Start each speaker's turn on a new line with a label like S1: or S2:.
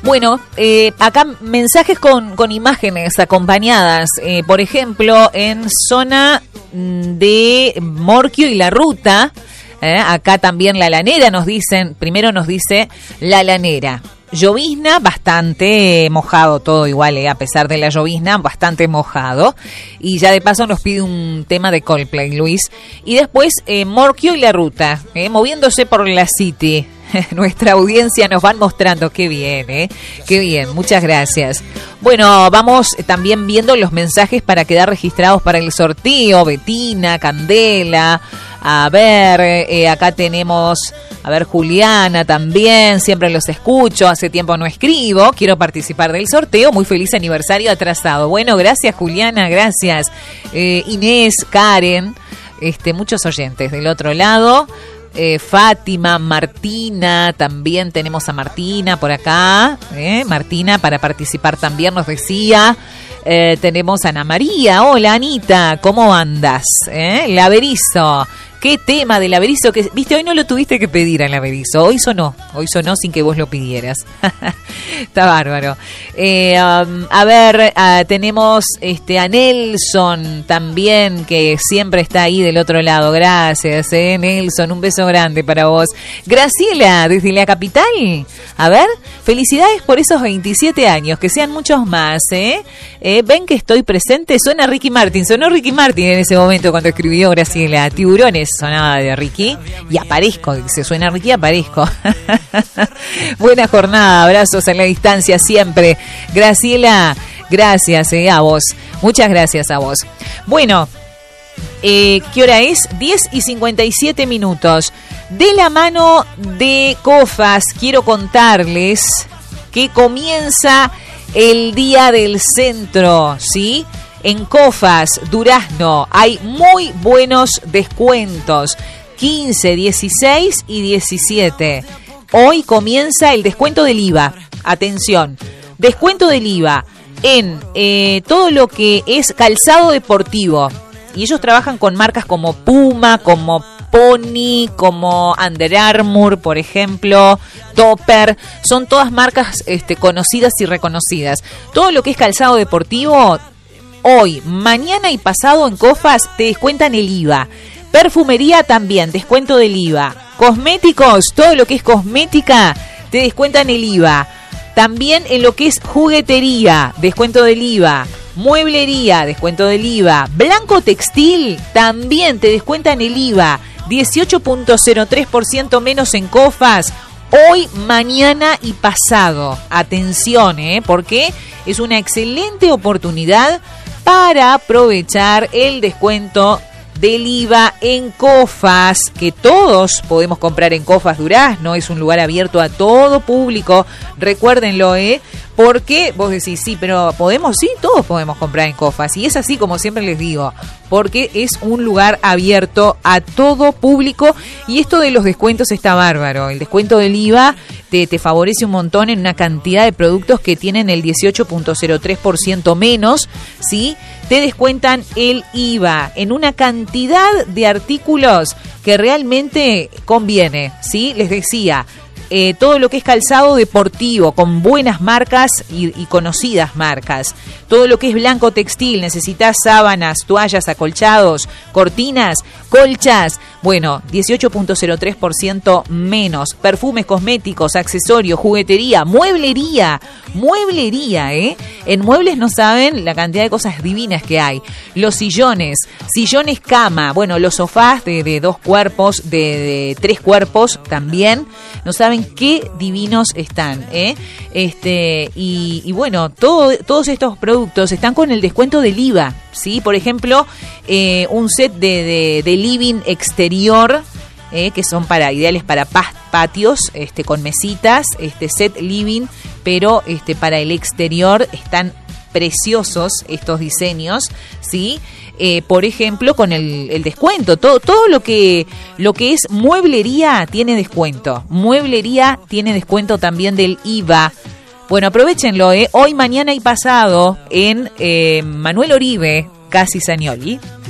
S1: Bueno, acá mensajes con imágenes acompañadas. Por ejemplo, en zona de Morquio y La Ruta, acá también La Lanera nos dicen, primero nos dice La Lanera. Llovizna, bastante mojado todo igual, a pesar de la llovizna, bastante mojado. Y ya de paso nos pide un tema de Coldplay, Luis. Y después Morquio y La Ruta, moviéndose por la City. Nuestra audiencia nos van mostrando, qué bien, qué bien, muchas gracias. Bueno, vamos también viendo los mensajes para quedar registrados para el sorteo. Betina, Candela, a ver, acá tenemos, a ver, Juliana también, siempre los escucho, hace tiempo no escribo, quiero participar del sorteo, muy feliz aniversario atrasado. Bueno, gracias Juliana, gracias. Inés, Karen, muchos oyentes del otro lado. Fátima, Martina, también tenemos a Martina por acá, Martina para participar también nos decía. Tenemos a Ana María, hola Anita, ¿cómo andas? Laberizo, qué tema de Laberizo, que viste, hoy no lo tuviste que pedir a Laberizo, hoy sonó sin que vos lo pidieras. Está bárbaro. A ver, tenemos a Nelson también, que siempre está ahí del otro lado. Gracias, Nelson, un beso grande para vos. Graciela, desde la capital. A ver, felicidades por esos 27 años, que sean muchos más, ven que estoy presente, sonó Ricky Martin en ese momento cuando escribió Graciela. Tiburones sonaba de Ricky, y aparezco, se suena Ricky, aparezco. Buena jornada, abrazos a la distancia siempre. Graciela, gracias a vos, muchas gracias a vos. Bueno, ¿qué hora es? 10:57. De la mano de Cofas, quiero contarles que comienza el Día del Centro, ¿sí? En Cofas, Durazno, hay muy buenos descuentos, 15, 16 y 17. Hoy comienza el descuento del IVA. Atención, descuento del IVA en todo lo que es calzado deportivo. Y ellos trabajan con marcas como Puma, como Pony, como Under Armour, por ejemplo, Topper. Son todas marcas conocidas y reconocidas. Todo lo que es calzado deportivo, hoy, mañana y pasado en Cofas te descuentan el IVA. Perfumería también, descuento del IVA. Cosméticos, todo lo que es cosmética, te descuentan el IVA. También en lo que es juguetería, descuento del IVA. Mueblería, descuento del IVA. Blanco textil, también te descuentan el IVA. 18.03% menos en Cofas. Hoy, mañana y pasado. Atención, porque es una excelente oportunidad para aprovechar el descuento del IVA en Cofas, que todos podemos comprar en Cofas Durazno, es un lugar abierto a todo público, recuérdenlo, porque vos decís, sí, pero podemos, sí, todos podemos comprar en Cofas, y es así como siempre les digo, porque es un lugar abierto a todo público, y esto de los descuentos está bárbaro, el descuento del IVA te favorece un montón en una cantidad de productos que tienen el 18.03% menos, ¿sí? Te descuentan el IVA en una cantidad de artículos que realmente conviene, ¿sí? Les decía, todo lo que es calzado deportivo con buenas marcas y conocidas marcas. Todo lo que es blanco textil, necesitas sábanas, toallas, acolchados, cortinas, colchas. Bueno, 18.03% menos. Perfumes, cosméticos, accesorios, juguetería, mueblería, En muebles no saben la cantidad de cosas divinas que hay. Los sillones cama, bueno, los sofás de 2 cuerpos, de 3 cuerpos también, no saben qué divinos están, y bueno, todos estos productos están con el descuento del IVA, ¿sí? Por ejemplo, un set de living exterior, que son ideales para patios, con mesitas, set living, pero para el exterior están preciosos estos diseños, ¿sí? Por ejemplo, con el descuento, todo lo que es mueblería tiene descuento. Mueblería tiene descuento también del IVA. Bueno, aprovechenlo, hoy, mañana y pasado en Manuel Oribe, Casi Sagnoli.